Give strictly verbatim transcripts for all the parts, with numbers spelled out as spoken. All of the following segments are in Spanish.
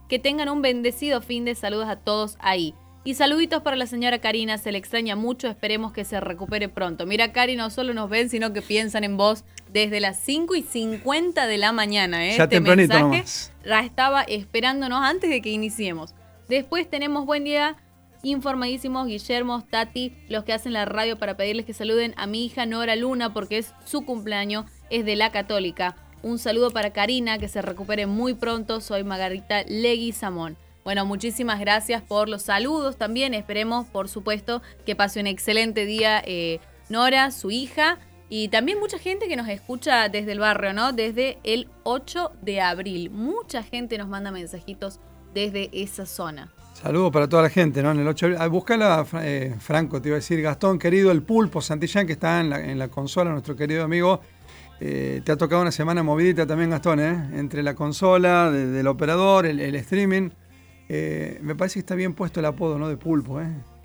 Que tengan un bendecido fin de saludos a todos ahí. Y saluditos para la señora Karina, se le extraña mucho, esperemos que se recupere pronto. Mira, Cari, no solo nos ven, sino que piensan en vos desde las cinco y cincuenta de la mañana. ¿eh? Ya este tempranito mensaje nomás. Ya estaba esperándonos antes de que iniciemos. Después tenemos buen día, informadísimos, Guillermo, Tati, los que hacen la radio, para pedirles que saluden a mi hija Nora Luna, porque es su cumpleaños, es de la Católica. Un saludo para Karina, que se recupere muy pronto. Soy Margarita Leguizamón. Bueno, muchísimas gracias por los saludos también. Esperemos, por supuesto, que pase un excelente día eh, Nora, su hija, y también mucha gente que nos escucha desde el barrio, ¿no? Desde el ocho de abril. Mucha gente nos manda mensajitos desde esa zona. Saludos para toda la gente, ¿no? En el ocho de abril. Ah, buscala, eh, Franco, te iba a decir, Gastón, querido, el Pulpo Santillán, que está en la, en la consola, nuestro querido amigo. Eh, te ha tocado una semana movidita también, Gastón, ¿eh? Entre la consola, de, del operador, el, el streaming. Eh, me parece que está bien puesto el apodo, ¿no? De Pulpo, ¿eh?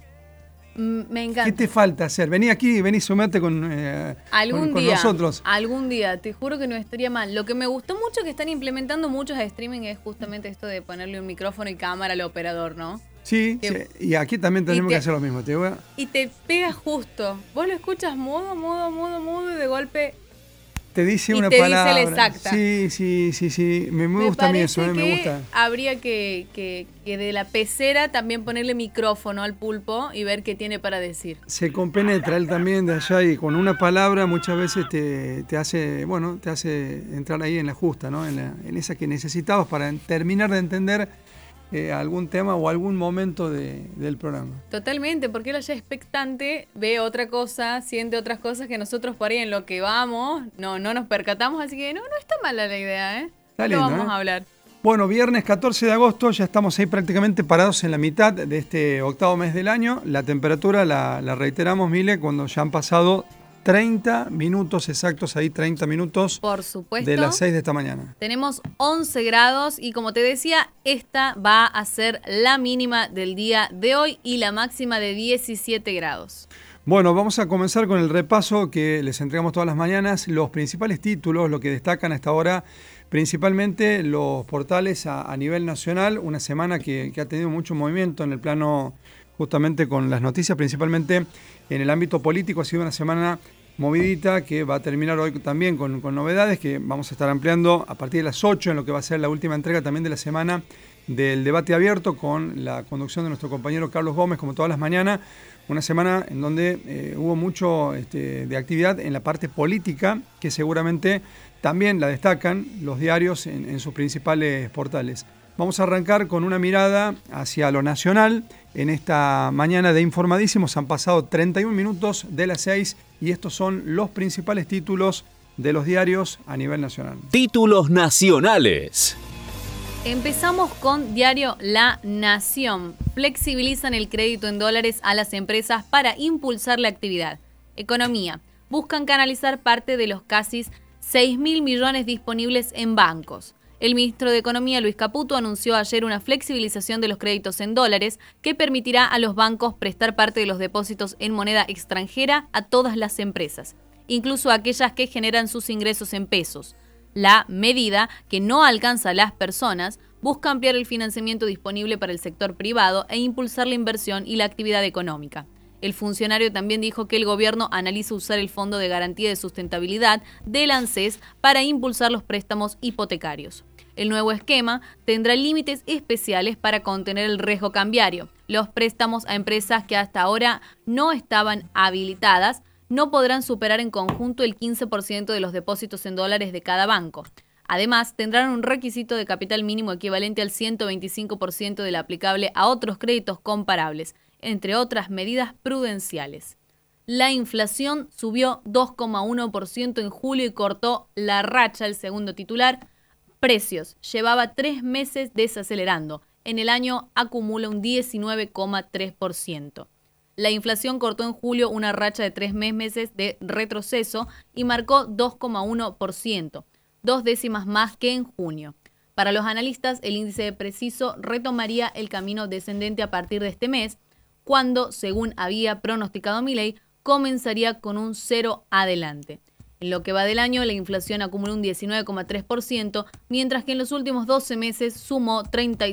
Mm, me encanta. ¿Qué te falta hacer? Vení aquí, vení, sumate con, eh, algún con, con día, nosotros. Algún día, te juro que no estaría mal. Lo que me gustó mucho que están implementando muchos streaming es justamente esto de ponerle un micrófono y cámara al operador, ¿no? Sí, que, sí, y aquí también tenemos te, que hacer lo mismo. Te voy a... Y te pega justo. Vos lo escuchas mudo, mudo, mudo, mudo y de golpe... Te dice y una te palabra. Dice la exacta. Sí, sí, sí, sí. Me, me, me gusta a mí eso, eh, me gusta. Habría que, que, que de la pecera también ponerle micrófono al Pulpo y ver qué tiene para decir. Se compenetra él también de allá y con una palabra muchas veces te, te hace, bueno, te hace entrar ahí en la justa, ¿no? En, la, en esa que necesitabas para terminar de entender eh, algún tema o algún momento de, del programa. Totalmente, porque él allá expectante ve otra cosa, siente otras cosas que nosotros por ahí en lo que vamos no, no nos percatamos, así que no, no está mala la idea, ¿eh? Está lindo, lo vamos ¿eh? a hablar. Bueno, viernes catorce de agosto, ya estamos ahí prácticamente parados en la mitad de este octavo mes del año. La temperatura la, la reiteramos, Mile, cuando ya han pasado treinta minutos exactos, ahí treinta minutos. Por supuesto. De las seis de esta mañana. Tenemos once grados y como te decía, esta va a ser la mínima del día de hoy y la máxima de diecisiete grados. Bueno, vamos a comenzar con el repaso que les entregamos todas las mañanas. Los principales títulos, lo que destacan a esta hora, principalmente los portales a, a nivel nacional. Una semana que, que ha tenido mucho movimiento en el plano, justamente con las noticias, principalmente en el ámbito político. Ha sido una semana movidita que va a terminar hoy también con, con novedades que vamos a estar ampliando a partir de las ocho en lo que va a ser la última entrega también de la semana del debate abierto con la conducción de nuestro compañero Carlos Gómez, como todas las mañanas. Una semana en donde eh, hubo mucho este, de actividad en la parte política, que seguramente también la destacan los diarios en, en sus principales portales. Vamos a arrancar con una mirada hacia lo nacional. En esta mañana de Informadísimos han pasado treinta y un minutos de las seis y estos son los principales títulos de los diarios a nivel nacional. Títulos nacionales. Empezamos con diario La Nación. Flexibilizan el crédito en dólares a las empresas para impulsar la actividad. Economía. Buscan canalizar parte de los casi seis mil millones disponibles en bancos. El ministro de Economía, Luis Caputo, anunció ayer una flexibilización de los créditos en dólares que permitirá a los bancos prestar parte de los depósitos en moneda extranjera a todas las empresas, incluso aquellas que generan sus ingresos en pesos. La medida, que no alcanza a las personas, busca ampliar el financiamiento disponible para el sector privado e impulsar la inversión y la actividad económica. El funcionario también dijo que el gobierno analiza usar el Fondo de Garantía de Sustentabilidad del ANSES para impulsar los préstamos hipotecarios. El nuevo esquema tendrá límites especiales para contener el riesgo cambiario. Los préstamos a empresas que hasta ahora no estaban habilitadas no podrán superar en conjunto el quince por ciento de los depósitos en dólares de cada banco. Además, tendrán un requisito de capital mínimo equivalente al ciento veinticinco por ciento del aplicable a otros créditos comparables, entre otras medidas prudenciales. La inflación subió dos coma uno por ciento en julio y cortó la racha, el segundo titular. Precios. Llevaba tres meses desacelerando. En el año acumula un diecinueve coma tres por ciento. La inflación cortó en julio una racha de tres meses de retroceso y marcó dos coma uno por ciento, dos décimas más que en junio. Para los analistas, el índice de preciso retomaría el camino descendente a partir de este mes, cuando, según había pronosticado Milei, comenzaría con un cero adelante. En lo que va del año, la inflación acumuló un diecinueve coma tres por ciento, mientras que en los últimos doce meses sumó treinta y